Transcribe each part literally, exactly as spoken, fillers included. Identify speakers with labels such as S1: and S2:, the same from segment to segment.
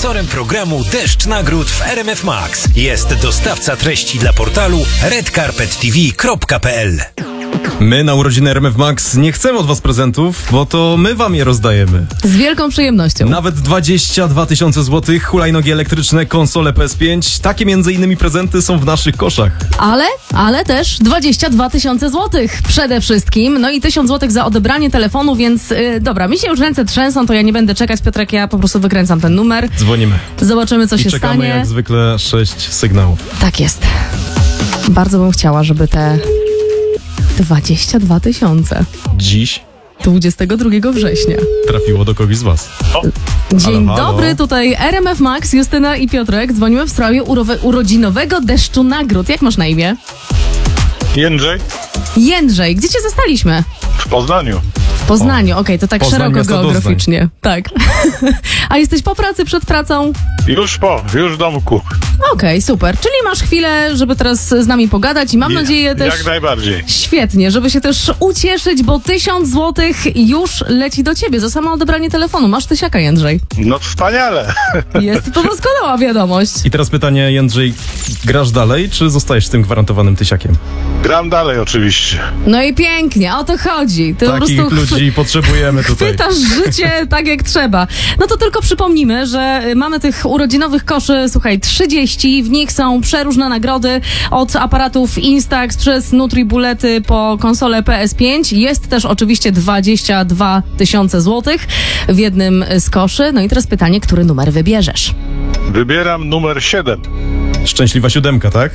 S1: Sponsorem programu Deszcz Nagród w R M F Max jest dostawca treści dla portalu red carpet t v kropka p l.
S2: My na urodziny R M F Max nie chcemy od was prezentów, bo to my wam je rozdajemy.
S3: Z wielką przyjemnością.
S2: Nawet dwadzieścia dwa tysiące złotych, hulajnogi elektryczne, konsole P S pięć. Takie między innymi prezenty są w naszych koszach.
S3: Ale, ale też dwadzieścia dwa tysiące złotych przede wszystkim. No i tysiąc złotych za odebranie telefonu, więc yy, dobra, mi się już ręce trzęsą, to ja nie będę czekać, Piotrek, ja po prostu wykręcam ten numer.
S2: Dzwonimy.
S3: Zobaczymy, co
S2: I
S3: się
S2: czekamy
S3: stanie.
S2: jak zwykle sześć sygnałów.
S3: Tak jest. Bardzo bym chciała, żeby te dwadzieścia dwa tysiące
S2: Dziś
S3: dwudziestego drugiego września
S2: trafiło do kogoś z was.
S3: Dzień
S2: Halo, halo.
S3: dobry, tutaj R M F Max, Justyna i Piotrek. Dzwonimy w sprawie urowe, urodzinowego deszczu nagród. Jak masz na imię?
S4: Jędrzej
S3: Jędrzej. Gdzie cię zastaliśmy?
S4: w Poznaniu.
S3: W Poznaniu, okej, okay, to tak
S2: Poznań,
S3: szeroko
S2: miasto
S3: geograficznie. Tak. A jesteś po pracy, przed pracą?
S4: Już po, już w domku.
S3: Okej, okay, super. Czyli masz chwilę, żeby teraz z nami pogadać i mam nadzieję też...
S4: Jak najbardziej.
S3: Świetnie, żeby się też ucieszyć, bo tysiąc złotych już leci do ciebie za samo odebranie telefonu. Masz tysiaka, Jędrzej.
S4: No wspaniale.
S3: Jest to doskonała wiadomość.
S2: I teraz pytanie, Jędrzej, grasz dalej, czy zostajesz z tym gwarantowanym tysiakiem?
S4: Gram dalej oczywiście.
S3: No i pięknie, o to chodzi. Ty
S2: Takich
S3: po prostu
S2: ludzi potrzebujemy tutaj.
S3: chwytasz życie tak jak trzeba. No to tylko przypomnimy, że mamy tych urodzinowych koszy, słuchaj, trzydzieści. W nich są przeróżne nagrody od aparatów Instax przez Nutribulety po konsolę P S pięć. Jest też oczywiście dwadzieścia dwa tysiące złotych w jednym z koszy. No i teraz pytanie, który numer wybierzesz?
S4: Wybieram numer siedem.
S2: Szczęśliwa siódemka, tak?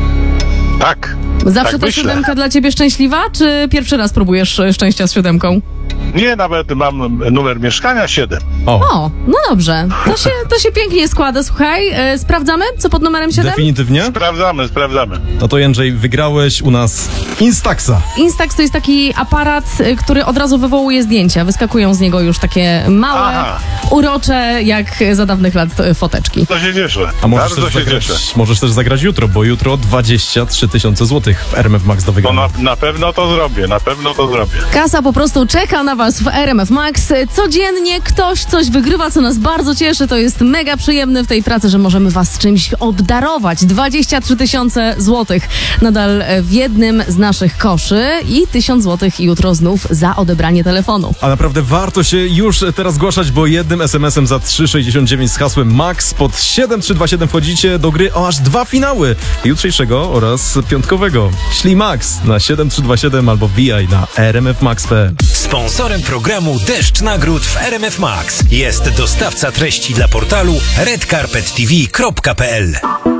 S4: Tak.
S3: Zawsze
S4: tak
S3: ta
S4: myślę.
S3: siódemka dla ciebie szczęśliwa, czy pierwszy raz próbujesz e, szczęścia z siódemką?
S4: Nie, nawet mam numer mieszkania siedem.
S2: O,
S3: O, no dobrze. To się, to się pięknie składa, słuchaj. E, sprawdzamy, co pod numerem siedem?
S2: definitywnie?
S4: Sprawdzamy, sprawdzamy.
S2: No to Jędrzej, wygrałeś u nas Instaxa.
S3: Instax to jest taki aparat, y, który od razu wywołuje zdjęcia. Wyskakują z niego już takie małe,
S4: Aha.
S3: urocze, jak za dawnych lat y, foteczki.
S4: To się cieszę.
S2: A możesz
S4: Bardzo
S2: też,
S4: się
S2: zagrać,
S4: cieszę.
S2: możesz też zagrać jutro, bo jutro dwadzieścia trzy tysiące złotych w R M F Max do
S4: To
S2: wygrania.
S4: na, na pewno to zrobię, na pewno to zrobię.
S3: Kasa po prostu czeka na was w R M F Max. Codziennie ktoś coś wygrywa, co nas bardzo cieszy. To jest mega przyjemne w tej pracy, że możemy was czymś obdarować. dwadzieścia trzy tysiące złotych nadal w jednym z naszych koszy i tysiąc złotych jutro znów za odebranie telefonu.
S2: A naprawdę warto się już teraz zgłaszać, bo jednym es em esem za trzy sześćdziesiąt dziewięć z hasłem MAX pod siedem trzy dwa siedem wchodzicie do gry o aż dwa finały jutrzejszego oraz piątkowego. Ślij MAX na siedem trzy dwa siedem albo wbijaj na r m f max kropka p l.
S1: Sponsorem programu Deszcz Nagród w R M F Max jest dostawca treści dla portalu red carpet t v kropka p l.